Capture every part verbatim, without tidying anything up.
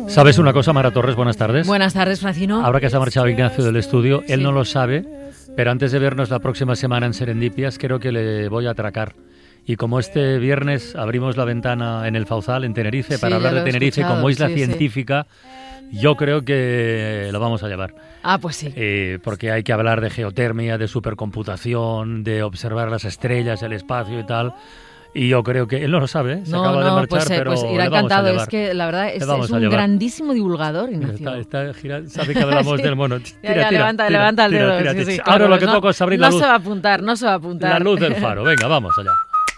¿Sabes una cosa, Mara Torres? Buenas tardes. Buenas tardes, Francino. Ahora que se ha marchado Ignacio del estudio, él Sí. no lo sabe, pero antes de vernos la próxima semana en Serendipias, creo que le voy a atracar. Y como este viernes abrimos la ventana en el Fauzal, en Tenerife, Sí, para ya hablar lo de he Tenerife escuchado, como isla sí, sí. científica, yo creo que lo vamos a llevar. Ah, pues sí. Eh, porque hay que hablar de geotermia, de supercomputación, de observar las estrellas, el espacio y tal. Y yo creo que él no lo sabe, ¿eh? Se no, acaba no, de marchar, pues, eh, pero pues irá le vamos a encantado. llevar. Es que la verdad es, Le vamos es a un llevar. grandísimo divulgador, Mira, Ignacio. Está, está gira- sabe que hablamos Sí. del mono. Ya, Tira, ya, tira, levanta, tira, levanta el tira, dedo. tira, sí, tira. sí, Ahora claro, lo que no, toca es abrir no la luz. se va a apuntar, no se va a apuntar. La luz del faro. Venga, vamos allá.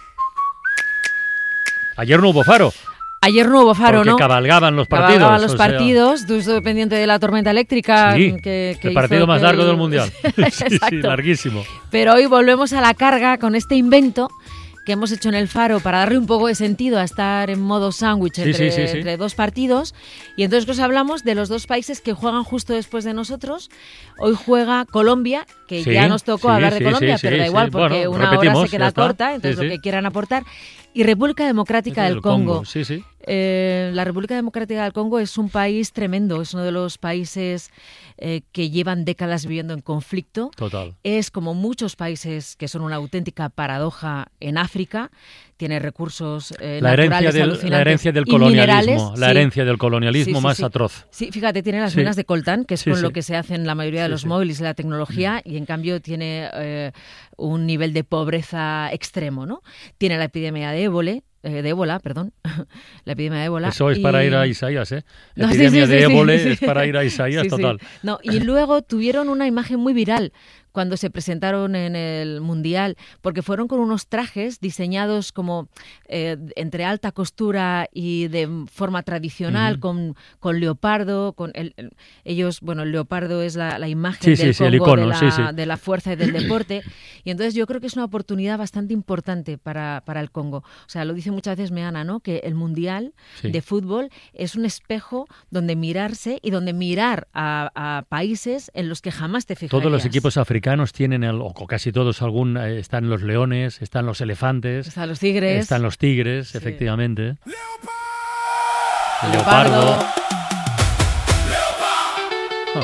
Ayer no hubo faro, Ayer no hubo faro, porque ¿no? cabalgaban los partidos. Cabalgaban los o sea, partidos, tú estás pendiente de la tormenta eléctrica. Sí, que, que el hizo partido más que largo el- del Mundial. Sí, sí, Exacto. larguísimo. Pero hoy volvemos a la carga con este invento que hemos hecho en el Faro para darle un poco de sentido a estar en modo sándwich Sí, entre, sí, sí, sí. entre dos partidos. Y entonces pues hablamos de los dos países que juegan justo después de nosotros. Hoy juega Colombia, que Sí, ya nos tocó sí, hablar sí, de Colombia, sí, pero sí, da igual sí. porque Bueno, una hora repetimos, se queda ya está. corta, entonces Sí, lo sí. que quieran aportar. Y República Democrática del Congo. Sí, sí. Eh, la República Democrática del Congo es un país tremendo, es uno de los países eh, que llevan décadas viviendo en conflicto. Total. Es como muchos países que son una auténtica paradoja en África, tiene recursos eh, La herencia, naturales del, alucinantes la herencia del y minerales. colonialismo, la Sí. herencia del colonialismo Sí, sí, más sí. atroz. Sí, fíjate, tiene las Sí. minas de coltán, que es Sí, con sí. lo que se hacen la mayoría de Sí, los sí. móviles y la tecnología, y en cambio tiene eh, un nivel de pobreza extremo, ¿no? Tiene la epidemia de ébola, eh, de ébola, perdón, la epidemia de ébola. Eso es y- para ir a Isaías, ¿eh? La No, sí, epidemia sí, de sí, sí, ébola sí. es para ir a Isaías, Sí, sí. total. No, y luego tuvieron una imagen muy viral cuando se presentaron en el Mundial, porque fueron con unos trajes diseñados como eh, entre alta costura y de forma tradicional, Ujú. con, con leopardo, con el, el- ellos, bueno, el leopardo es la, la imagen Sí, sí, del sí, el Congo, icono, de, la, sí, sí. de la fuerza y del deporte, y entonces yo creo que es una oportunidad bastante importante para, para el Congo. O sea, lo dice muchas veces Meana, ¿no?, que el Mundial Sí. de fútbol es un espejo donde mirarse y donde mirar a, a países en los que jamás te fijarías. Todos los equipos africanos tienen, el, o casi todos, algún, eh, están los leones, están los elefantes, Están los tigres. están los tigres, Sí. efectivamente. El Leopardo. leopardo. Ah.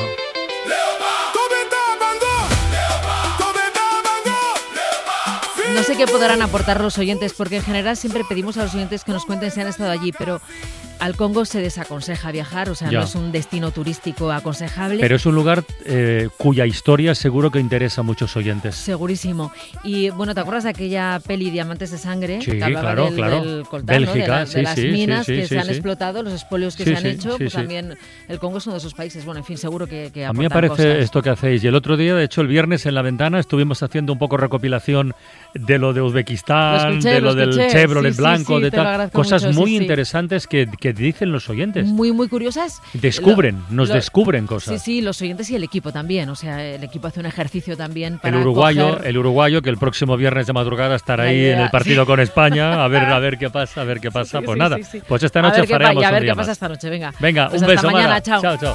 No sé qué podrán aportar los oyentes, porque en general siempre pedimos a los oyentes que nos cuenten si han estado allí, pero al Congo se desaconseja viajar, o sea, Ya. no es un destino turístico aconsejable. Pero es un lugar eh, cuya historia seguro que interesa a muchos oyentes. Segurísimo. Y bueno, ¿te acuerdas de aquella peli Diamantes de Sangre? Sí, que hablaba claro, del, claro. del coltán, ¿no? Bélgica, de, la- de sí, las sí, sí, minas sí, que sí, se han sí. explotado, los espolios que Sí, se han sí, hecho, sí, pues sí. también el Congo es uno de esos países. Bueno, en fin, seguro que, que A mí me aportan parece cosas. esto que hacéis. Y el otro día, de hecho, el viernes en La Ventana estuvimos haciendo un poco recopilación de lo de Uzbekistán, Lo escuché, de lo, lo del escuché. Chevrolet Sí, sí, blanco, sí, de te lo tal. agradezco Cosas mucho, sí, muy sí. interesantes que, que dicen los oyentes. Muy, muy curiosas. Descubren, Lo- nos lo- descubren cosas. Sí, sí, los oyentes y el equipo también. O sea, el equipo hace un ejercicio también El para uruguayo, coger- el uruguayo que el próximo viernes de madrugada estará La ahí idea, en el partido sí. con España, a ver, a ver qué pasa, a ver qué pasa. Sí, Pues sí, nada, sí, sí. pues esta A noche ver qué pa- faremos y a un ver día qué pasa más. esta noche, venga. Venga, Pues un hasta beso, mañana, Mara. chao. Chao, chao.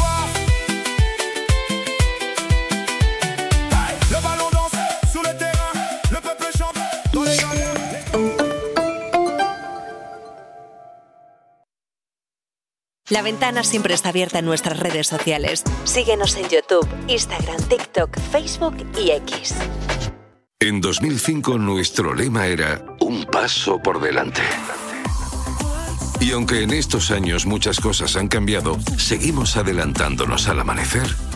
Le ballon danse sur le terrain, le peuple chante dans les gradins. La Ventana siempre está abierta en nuestras redes sociales. Síguenos en YouTube, Instagram, TikTok, Facebook y X. En dos mil cinco nuestro lema era un paso por delante. Y aunque en estos años muchas cosas han cambiado, seguimos adelantándonos al amanecer